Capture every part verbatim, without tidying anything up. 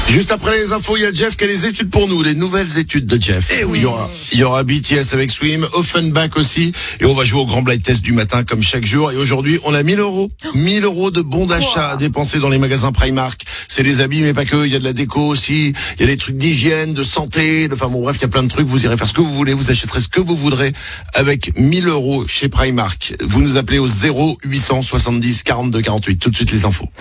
Juste après les infos, il y a Jeff qui a les études pour nous, les nouvelles études de Jeff. Eh oui. Il y aura, il y aura B T S avec Swim, Offenbach aussi, et on va jouer au grand blind test du matin comme chaque jour. Et aujourd'hui, on a mille euros, mille euros de bons d'achat à dépenser dans les magasins Primark. C'est des habits, mais pas que. Il y a de la déco aussi. Il y a des trucs d'hygiène, de santé. De, enfin bon, bref, il y a plein de trucs. Vous irez faire ce que vous voulez. Vous achèterez ce que vous voudrez avec mille euros chez Primark. Vous nous appelez au zéro huit cent soixante-dix quarante-deux quarante-huit. Tout de suite les infos.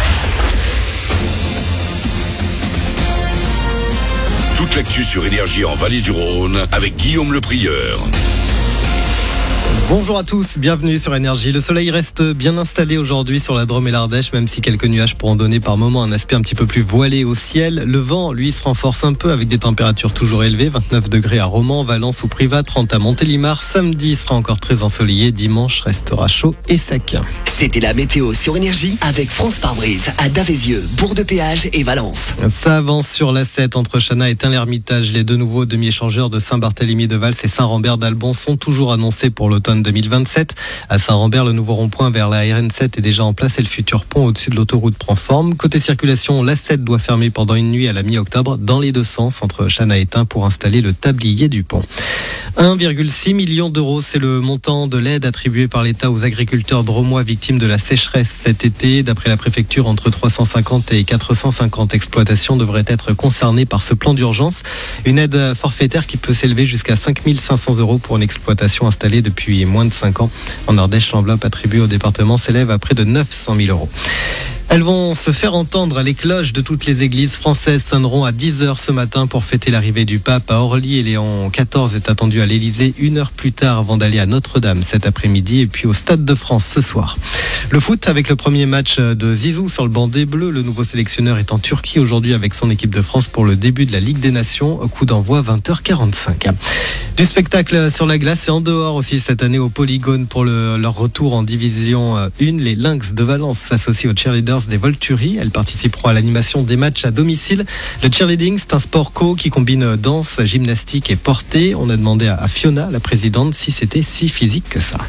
Toute l'actu sur Énergie en Vallée du Rhône avec Guillaume Le Prieur. Bonjour à tous, bienvenue sur Énergie. Le soleil reste bien installé aujourd'hui sur la Drôme et l'Ardèche, même si quelques nuages pourront donner par moments un aspect un petit peu plus voilé au ciel. Le vent, lui, se renforce un peu avec des températures toujours élevées, vingt-neuf degrés à Romans, Valence ou Privas, trente à Montélimar. Samedi sera encore très ensoleillé, dimanche restera chaud et sec. C'était la météo sur Énergie avec France Pare-Brise à Davézieux, Bourg-de-Péage et Valence. Ça avance sur l'A sept entre Chana et Tain-l'Hermitage. Les deux nouveaux demi-échangeurs de Saint-Barthélemy-de-Vals et Saint-Rambert-d'Albon sont toujours annoncés pour l'automne deux mille vingt-sept. À Saint-Rambert, le nouveau rond-point vers la R N sept est déjà en place et le futur pont au-dessus de l'autoroute prend forme. Côté circulation, l'A sept doit fermer pendant une nuit à la mi-octobre dans les deux sens entre Chana et Tain pour installer le tablier du pont. un virgule six million d'euros, c'est le montant de l'aide attribuée par l'État aux agriculteurs drômois victimes de la sécheresse cet été. D'après la préfecture, entre trois cent cinquante et quatre cent cinquante exploitations devraient être concernées par ce plan d'urgence. Une aide forfaitaire qui peut s'élever jusqu'à cinq mille cinq cents euros pour une exploitation installée depuis moins de cinq ans. En Ardèche, l'enveloppe attribuée au département s'élève à près de neuf cent mille euros. Elles vont se faire entendre. Les cloches de toutes les églises françaises sonneront à dix heures ce matin pour fêter l'arrivée du pape à Orly. Et Léon quatorze est attendu à l'Élysée une heure plus tard avant d'aller à Notre-Dame cet après-midi et puis au Stade de France ce soir. Le foot avec le premier match de Zizou sur le banc des Bleus. Le nouveau sélectionneur est en Turquie aujourd'hui avec son équipe de France pour le début de la Ligue des Nations. Coup d'envoi vingt heures quarante-cinq. Du spectacle sur la glace et en dehors aussi cette année au Polygone pour le, leur retour en division un. Les Lynx de Valence s'associent aux cheerleaders des Volturi. Elles participeront à l'animation des matchs à domicile. Le cheerleading, c'est un sport co qui combine danse, gymnastique et portée. On a demandé à Fiona, la présidente, si c'était si physique que ça.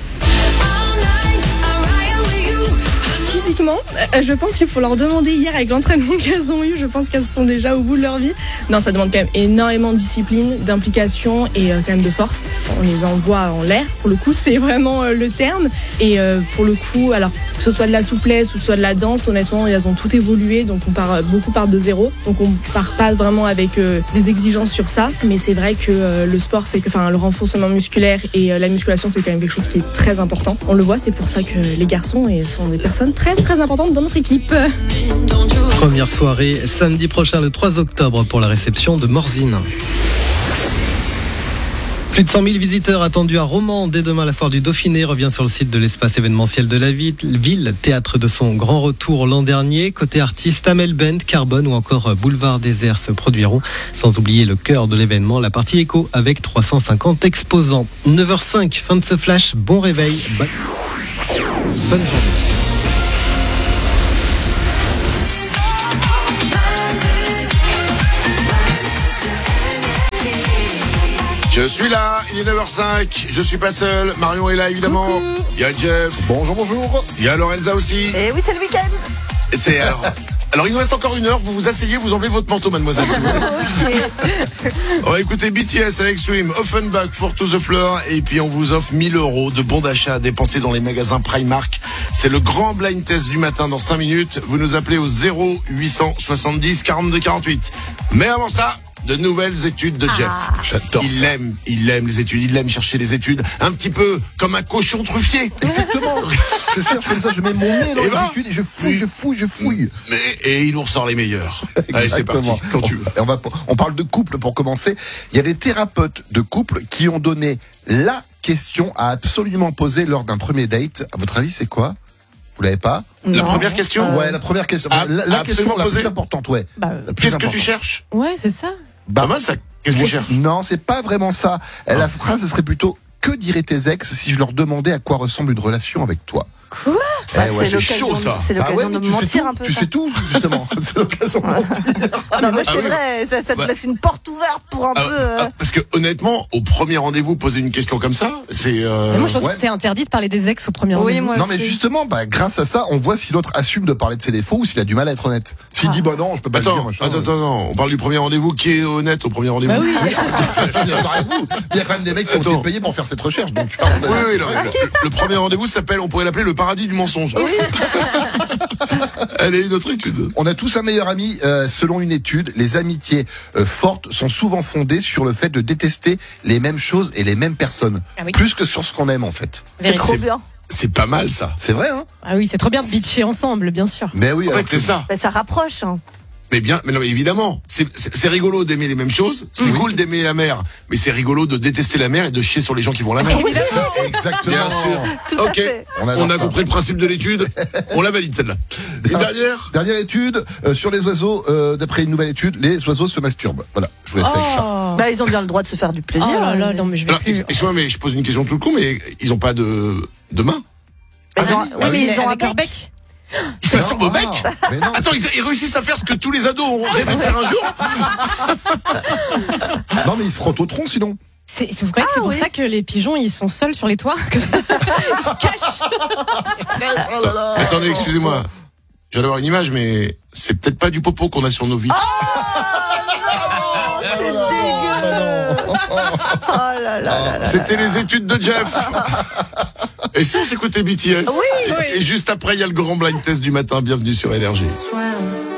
Physiquement, euh, je pense qu'il faut leur demander hier avec l'entraînement qu'elles ont eu. Je pense qu'elles sont déjà au bout de leur vie. Non, ça demande quand même énormément de discipline, d'implication et euh, quand même de force. On les envoie en l'air. Pour le coup, c'est vraiment euh, le terme. Et euh, pour le coup, alors que ce soit de la souplesse ou que ce soit de la danse, honnêtement, elles ont tout évolué. Donc on part beaucoup part de zéro. Donc on part pas vraiment avec euh, des exigences sur ça. Mais c'est vrai que euh, le sport, c'est que, enfin, le renforcement musculaire et euh, la musculation, c'est quand même quelque chose qui est très important. On le voit, c'est pour ça que les garçons et sont des personnes très très importante dans notre équipe. Première soirée samedi prochain le trois octobre pour la réception de Morzine. Plus de cent mille visiteurs attendus à Romans. Dès demain, la foire du Dauphiné revient sur le site de l'espace événementiel de la ville, théâtre de son grand retour l'an dernier. Côté artistes, Amel Bent, Carbone ou encore Boulevard Désert se produiront. Sans oublier le cœur de l'événement, la partie éco avec trois cent cinquante exposants. neuf heures cinq, fin de ce flash. Bon réveil. Bonne, Bonne journée. Je suis là, il est neuf heures cinq, je suis pas seul, Marion est là évidemment, il y a Jeff, bonjour bonjour, il y a Lorenza aussi. Et oui, c'est le week-end. Et c'est alors, alors il nous reste encore une heure, vous vous asseyez, vous enlevez votre manteau mademoiselle. Si vous voulez. On va écouter B T S avec Swim, Offenbach, For to the Floor, et puis on vous offre mille euros de bons d'achat à dépenser dans les magasins Primark. C'est le grand blind test du matin dans cinq minutes, vous nous appelez au zéro huit cent soixante-dix quarante-deux quarante-huit. Mais avant ça, de nouvelles études de Jeff. Ah. J'adore. Il aime, il aime les études, il aime chercher les études, un petit peu comme un cochon truffier. Exactement. Je cherche comme ça, je mets mon nez dans Et les ben, études et je fouille, je fouille, je fouille. Mais, et il nous ressort les meilleurs. Allez, c'est parti, quand tu veux. Et on, va, on parle de couple pour commencer. Il y a des thérapeutes de couple qui ont donné la question à absolument poser lors d'un premier date. À votre avis, c'est quoi? Vous l'avez pas? La première question? Ouais, la première question. Ah, la la question la posée. plus importante, ouais. Bah, La plus Qu'est-ce que tu importante. cherches? ouais, c'est ça. Bah, Pas mal ça. Qu'est-ce que tu cherches? Non, c'est pas vraiment ça. La phrase ce serait plutôt: que diraient tes ex si je leur demandais à quoi ressemble une relation avec toi? Quoi? Eh ouais, c'est l'occasion chaud, ça. C'est Ah ouais, l'occasion mais de tu sais mentir tout, un peu. tu ça. sais tout, justement. C'est l'occasion de mentir. Non, mais Ah c'est oui. vrai, ça, ça te Ouais. laisse une porte ouverte pour un Ah, peu. euh, ah, parce que honnêtement, au premier rendez-vous, poser une question comme ça, c'est. euh, Mais moi, je pensais ouais. que c'était interdit de parler des ex au premier Oui, rendez-vous. moi Non mais aussi. justement, bah, grâce à ça, on voit si l'autre assume de parler de ses défauts ou s'il a du mal à être honnête. S'il Ah. dit bah non, je peux pas le dire. Attends, machin, attends, euh, attends, attends, on parle du premier rendez-vous. Qui est honnête au premier rendez-vous? Bah oui. Je suis d'accord avec vous. Il y a quand même des mecs qui ont Attends. été payés pour faire cette recherche. Donc, Oui, oui, non, le, le premier rendez-vous s'appelle, on pourrait l'appeler le paradis du mensonge. Elle est une autre étude. on a tous un meilleur ami. Euh, selon une étude, les amitiés euh, fortes sont souvent fondées sur le fait de détester les mêmes choses et les mêmes personnes, Ah oui. plus que sur ce qu'on aime en fait. C'est trop bien. C'est pas mal ça. C'est vrai, hein? Ah oui, c'est trop bien de bitcher ensemble, bien sûr. Mais oui. En alors fait, c'est que- ça. Bah, ça rapproche. Hein. Mais bien, mais non, mais évidemment, c'est c'est- c'est rigolo d'aimer les mêmes choses. C'est cool d'aimer la mer, mais c'est rigolo de détester la mer et de chier sur les gens qui vont à la mer. Exactement. Bien sûr. Tout à Ok, fait. On adore on a ça. compris le principe de l'étude. On la valide celle-là. Une dernière. Dernière étude euh, sur les oiseaux. euh, D'après une nouvelle étude, les oiseaux se masturbent. Voilà, je vous laisse avec ça. Oh, Bah, ils ont bien le droit de se faire du plaisir. oh là là, hein. non, mais je vais Alors, plus. excuse-moi, mais je pose une question tout le coup, mais ils ont pas de de main. Ils ont- Ah oui, oui, ah mais oui. ils ont un avec leur bec. bec. Ils se masturbent au bec. Ah, mais non. Attends, ils, ils réussissent à faire ce que tous les ados ont rêvé de faire un jour. Non, mais ils se frottent au tronc sinon. C'est c'est vrai que Ah, c'est pour oui. ça que les pigeons ils sont seuls sur les toits. Que ça- ils se cachent. Oh là là. Attendez, excusez-moi. Je viens d'avoir une image, mais c'est peut-être pas du popo qu'on a sur nos vitres. Ah là là, non, bah non. Oh là là là là. C'était les études de Jeff. Et si on s'écoutait B T S Oui, et, oui. et juste après, il y a le grand blind test du matin. Bienvenue sur Énergie. Swam